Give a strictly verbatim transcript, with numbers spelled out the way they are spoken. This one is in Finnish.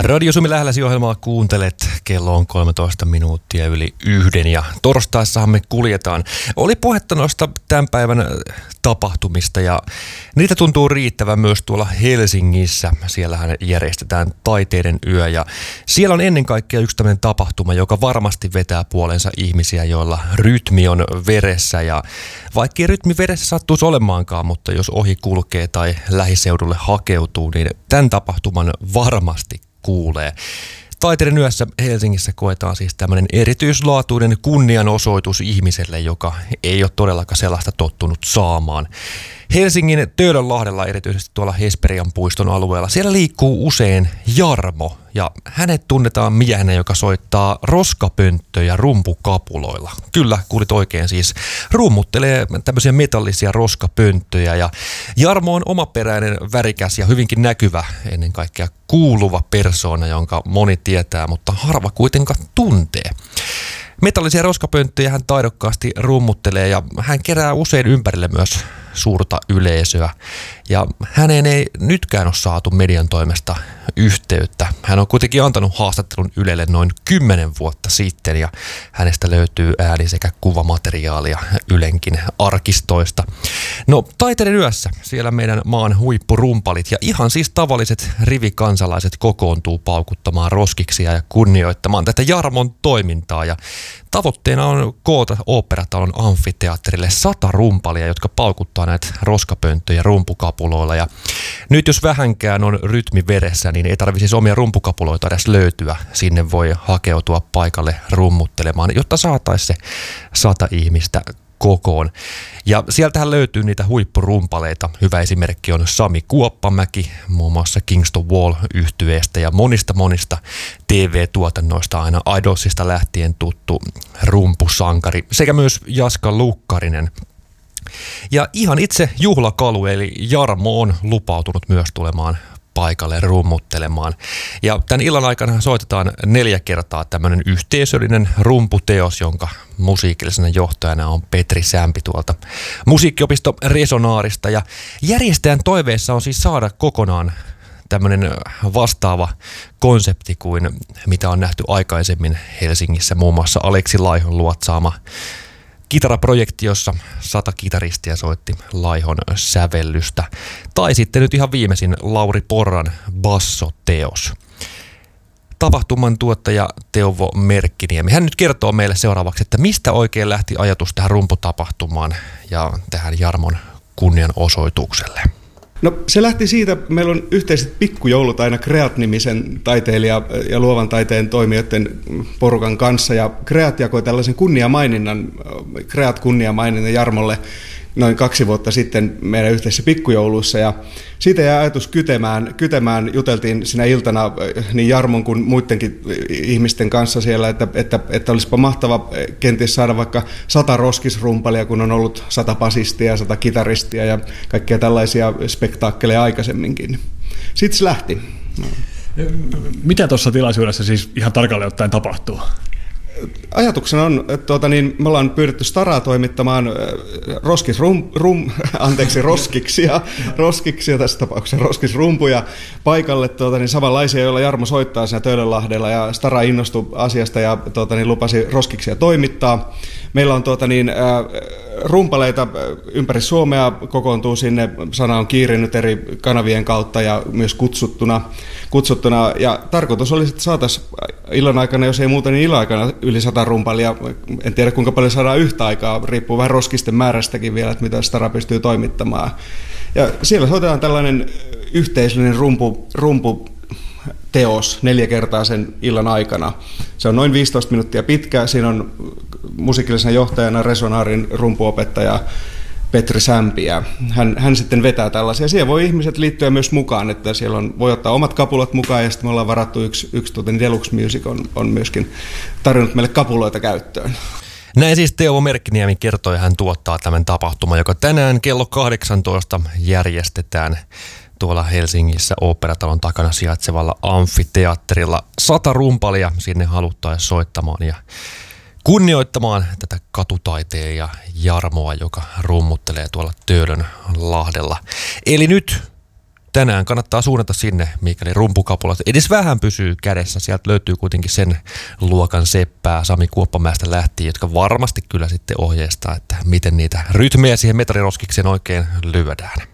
Radio Suomi lähelläsi -ohjelmaa kuuntelet. Kello on kolmetoista minuuttia yli yhden ja torstaissahan me kuljetaan. Oli puhetta noista tämän päivän tapahtumista ja niitä tuntuu riittävän myös tuolla Helsingissä. Siellähän järjestetään taiteiden yö ja siellä on ennen kaikkea yksi tämmöinen tapahtuma, joka varmasti vetää puolensa ihmisiä, joilla rytmi on veressä. Ja vaikka rytmi veressä sattuisi olemaankaan, mutta jos ohi kulkee tai lähiseudulle hakeutuu, niin tämän tapahtuman varmasti kuulee. Taiteiden yössä Helsingissä koetaan siis tämmöinen erityislaatuinen kunnianosoitus ihmiselle, joka ei ole todellakaan sellaista tottunut saamaan. Helsingin Töölönlahdella, erityisesti tuolla Hesperian puiston alueella, siellä liikkuu usein Jarmo ja hänet tunnetaan miehenä, joka soittaa roskapönttöjä rumpukapuloilla. Kyllä, kuulit oikein, siis rummuttelee tämmöisiä metallisia roskapönttöjä ja Jarmo on omaperäinen, värikäs ja hyvinkin näkyvä, ennen kaikkea kuuluva persoona, jonka moni tietää, mutta harva kuitenkaan tuntee. Metallisia roskapönttöjä hän taidokkaasti rummuttelee ja hän kerää usein ympärille myös suurta yleisöä. Ja häneen ei nytkään ole saatu median toimesta yhteyttä. Hän on kuitenkin antanut haastattelun Ylelle noin kymmenen vuotta sitten ja hänestä löytyy ääni- sekä kuvamateriaalia Ylenkin arkistoista. No, taiteiden yössä siellä meidän maan huippurumpalit ja ihan siis tavalliset rivikansalaiset kokoontuu paukuttamaan roskiksia ja kunnioittamaan tätä Jarmon toimintaa. Ja tavoitteena on koota Oopperatalon amfiteatterille sata rumpalia, jotka paukuttaa näitä roskapönttöjä rumpukapuloilla. Ja nyt jos vähänkään on rytmi veressä, niin ei tarvitse siis omia rumpukapuloita edes löytyä. Sinne voi hakeutua paikalle rummuttelemaan, jotta saataisiin se sata ihmistä kokoon. Ja sieltähän löytyy niitä huippurumpaleita. Hyvä esimerkki on Sami Kuoppamäki, muun muassa Kingston Wall-yhtyeestä ja monista monista T V-tuotannoista aina Idolsista lähtien tuttu rumpusankari sekä myös Jaska Lukkarinen. Ja ihan itse juhlakalu eli Jarmo on lupautunut myös tulemaan paikalle rummuttelemaan. Ja tämän illan aikana soitetaan neljä kertaa tämmöinen yhteisöllinen rumputeos, jonka musiikillisena johtajana on Petri Sämpi tuolta musiikkiopisto Resonaarista. Ja järjestäjän toiveessa on siis saada kokonaan tämmöinen vastaava konsepti kuin mitä on nähty aikaisemmin Helsingissä, muun muassa Aleksi Laihon luotsaama kitaraprojekti, jossa sata kitaristia soitti Laihon sävellystä. Tai sitten nyt ihan viimeisin Lauri Porran bassoteos. Tapahtuman tuottaja Teuvo Merkkiniemi. Hän nyt kertoo meille seuraavaksi, että mistä oikein lähti ajatus tähän rumputapahtumaan ja tähän Jarmon kunnianosoitukselle. No se lähti siitä, meillä on yhteiset pikkujoulut aina Creat-nimisen taiteilija- ja luovan taiteen toimijoiden porukan kanssa, ja Creat jakoi tällaisen kunniamaininnan, Creat-kunniamaininnan Jarmolle noin kaksi vuotta sitten meidän yhteisissä pikkujouluissa, ja siitä jäi ajatus kytemään, kytemään juteltiin sinä iltana niin Jarmon kuin muidenkin ihmisten kanssa siellä, että, että, että olisipa mahtava kenties saada vaikka sata roskisrumpalia, kun on ollut sata basistia ja sata kitaristia ja kaikkia tällaisia spektaakkeleja aikaisemminkin. Sitten se lähti. No. Mitä tuossa tilaisuudessa siis ihan tarkalleen ottaen tapahtuu? Ajatuksena on, että tuota, niin, me ollaan pyydetty Staraa toimittamaan roskisrum, rum, anteeksi, roskiksia, roskiksia tässä tapauksessa, roskisrumpuja paikalle tuota, niin, samanlaisia, joilla Jarmo soittaa siinä Töölönlahdella, ja Stara innostui asiasta ja tuota, niin, lupasi roskiksia toimittaa. Meillä on tuota, niin, äh, rumpaleita ympäri Suomea, kokoontuu sinne, sana on kiirinyt eri kanavien kautta ja myös kutsuttuna, kutsuttuna. Ja tarkoitus olisi, että saataisiin illan aikana, jos ei muuta, niin illan aikana yli sata rumpalia. En tiedä, kuinka paljon saadaan yhtä aikaa, riippuu vähän roskisten määrästäkin vielä, että mitä Stara pystyy toimittamaan. Ja siellä soitetaan tällainen yhteisöllinen rumpu, rumpu teos neljä kertaa sen illan aikana. Se on noin viisitoista minuuttia pitkä. Siinä on musiikillisena johtajana Resonaarin rumpuopettaja Petri Sämpi. Hän, hän sitten vetää tällaisia. Siihen voi ihmiset liittyä myös mukaan, että siellä on, voi ottaa omat kapulat mukaan, ja sitten me ollaan varattu yksi, yksi tuota, Deluxe Music on, on myöskin tarjonnut meille kapuloita käyttöön. Näin siis Teuvo Merkkiniemi kertoi, hän tuottaa tämän tapahtuman, joka tänään kello kahdeksantoista järjestetään tuolla Helsingissä Oopperatalon takana sijaitsevalla amfiteatterilla. Sata rumpalia sinne haluttaisiin soittamaan ja kunnioittamaan tätä katutaiteen ja Jarmoa, joka rummuttelee tuolla Töölönlahdella. Eli nyt tänään kannattaa suunnata sinne, mikäli rumpukapulat edes vähän pysyy kädessä. Sieltä löytyy kuitenkin sen luokan seppää Sami Kuoppamäestä lähtien, jotka varmasti kyllä sitten ohjeistaa, että miten niitä rytmejä siihen metariroskikseen oikein lyödään.